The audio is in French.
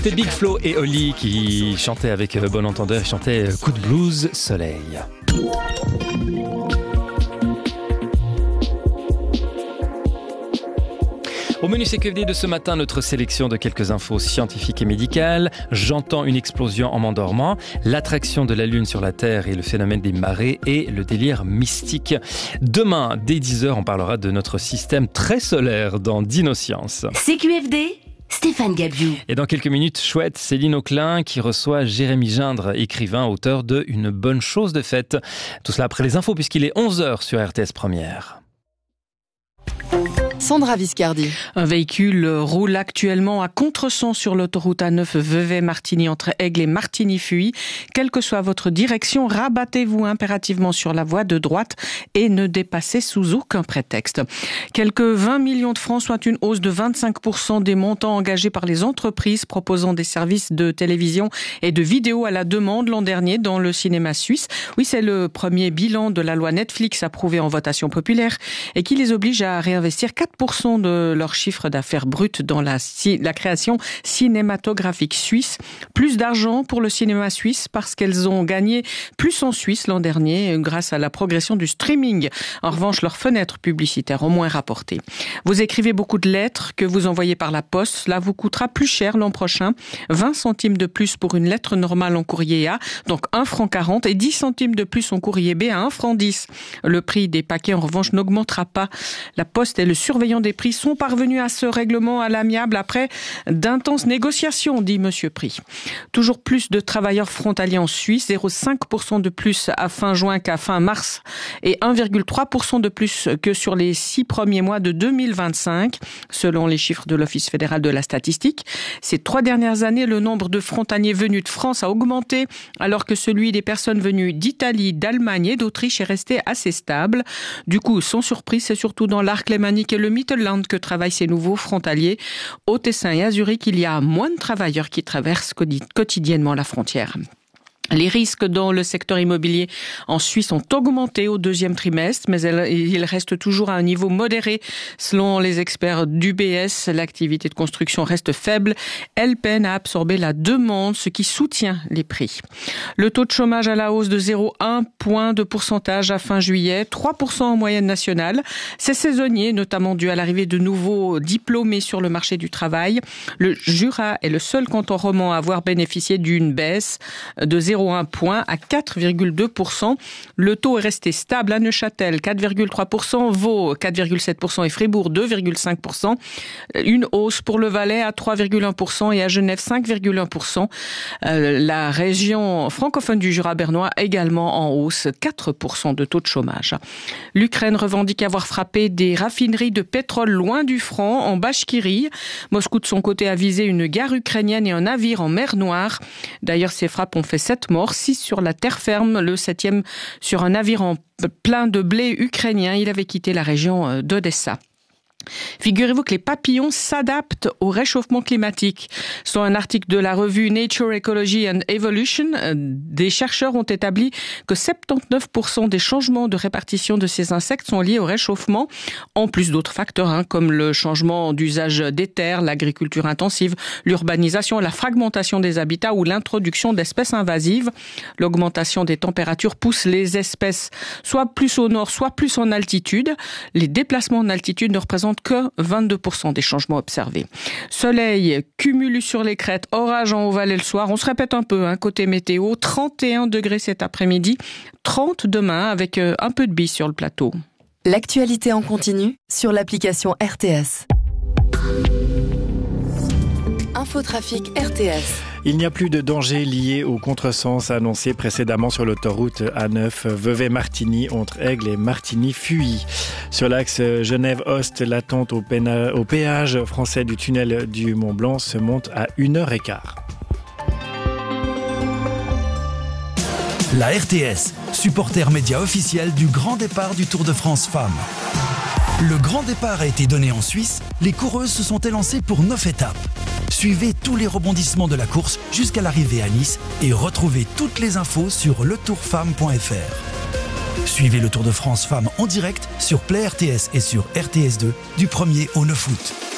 C'était Big Flo et Oli qui chantaient avec bon entendeur, chantaient Coup de blues, soleil. Au menu CQFD de ce matin, notre sélection de quelques infos scientifiques et médicales. J'entends une explosion en m'endormant, l'attraction de la Lune sur la Terre et le phénomène des marées et le délire mystique. Demain, dès 10h, on parlera de notre système très solaire dans Dinoscience. CQFD, Stéphane Gabiou. Et dans quelques minutes, chouette, Céline Auclin qui reçoit Jérémy Gindre, écrivain, auteur de Une bonne chose de faite. Tout cela après les infos puisqu'il est 11h sur RTS Première. Sandra Viscardi. Un véhicule roule actuellement à contresens sur l'autoroute A9 Vevey-Martigny entre Aigle et Martigny-Fuy. Quelle que soit votre direction, rabattez-vous impérativement sur la voie de droite et ne dépassez sous aucun prétexte. Quelques 20 millions de francs, soit une hausse de 25% des montants engagés par les entreprises proposant des services de télévision et de vidéo à la demande l'an dernier dans le cinéma suisse. Oui, c'est le premier bilan de la loi Netflix approuvée en votation populaire et qui les oblige à réinvestir 4% de leur chiffre d'affaires brut dans la création cinématographique suisse. Plus d'argent pour le cinéma suisse parce qu'elles ont gagné plus en Suisse l'an dernier grâce à la progression du streaming. En revanche, leurs fenêtres publicitaires ont moins rapporté. Vous écrivez beaucoup de lettres que vous envoyez par la poste. Cela vous coûtera plus cher l'an prochain. 20 centimes de plus pour une lettre normale en courrier A, donc 1,40 franc et 10 centimes de plus en courrier B à 1,10 franc. Le prix des paquets, en revanche, n'augmentera pas. La Poste et le surveillant des prix sont parvenus à ce règlement à l'amiable après d'intenses négociations, dit Monsieur Prix. Toujours plus de travailleurs frontaliers en Suisse, 0,5% de plus à fin juin qu'à fin mars et 1,3% de plus que sur les 6 premiers mois de 2025, selon les chiffres de l'Office fédéral de la statistique. Ces 3 dernières années, le nombre de frontaliers venus de France a augmenté, alors que celui des personnes venues d'Italie, d'Allemagne et d'Autriche est resté assez stable. Du coup, sans surprise, c'est surtout dans l'arc lémanique et le Mittelland que travaillent ces nouveaux frontaliers. Au Tessin et à Zurich, il y a moins de travailleurs qui traversent quotidiennement la frontière. Les risques dans le secteur immobilier en Suisse ont augmenté au deuxième trimestre, mais ils restent toujours à un niveau modéré. Selon les experts d'UBS, l'activité de construction reste faible. Elle peine à absorber la demande, ce qui soutient les prix. Le taux de chômage à la hausse de 0,1 point de pourcentage à fin juillet, 3% en moyenne nationale. C'est saisonnier, notamment dû à l'arrivée de nouveaux diplômés sur le marché du travail. Le Jura est le seul canton roman à avoir bénéficié d'une baisse de 0,1 point à 4,2%. Le taux est resté stable à Neuchâtel, 4,3%, Vaud, 4,7% et Fribourg, 2,5%. Une hausse pour le Valais à 3,1% et à Genève, 5,1%. La région francophone du Jura bernois également en hausse, 4% de taux de chômage. L'Ukraine revendique avoir frappé des raffineries de pétrole loin du front, en Bachkirie. Moscou, de son côté, a visé une gare ukrainienne et un navire en mer Noire. D'ailleurs, ces frappes ont fait 7 morts, 6 sur la terre ferme, le 7e sur un navire en plein de blé ukrainien. Il avait quitté la région d'Odessa. Figurez-vous que les papillons s'adaptent au réchauffement climatique. Selon un article de la revue Nature, Ecology and Evolution, des chercheurs ont établi que 79% des changements de répartition de ces insectes sont liés au réchauffement, en plus d'autres facteurs comme le changement d'usage des terres, l'agriculture intensive, l'urbanisation, la fragmentation des habitats ou l'introduction d'espèces invasives. L'augmentation des températures pousse les espèces soit plus au nord, soit plus en altitude. Les déplacements en altitude ne représentent que 22% des changements observés. Soleil, cumulus sur les crêtes, orage en Haut-Valais le soir. On se répète un peu, côté météo. 31 degrés cet après-midi, 30 demain avec un peu de bise sur le plateau. L'actualité en continu sur l'application RTS. Infotrafic RTS. Il n'y a plus de danger lié au contresens annoncé précédemment sur l'autoroute A9 Vevey-Martigny entre Aigle et Martigny-Fuy. Sur l'axe Genève-Ost, l'attente au péage français du tunnel du Mont-Blanc se monte à 1h15. La RTS, supporter média officiel du grand départ du Tour de France Femmes. Le grand départ a été donné en Suisse, les coureuses se sont élancées pour 9 étapes. Suivez tous les rebondissements de la course jusqu'à l'arrivée à Nice et retrouvez toutes les infos sur letourfemme.fr. Suivez le Tour de France Femmes en direct sur Play RTS et sur RTS2 du 1er au 9 août.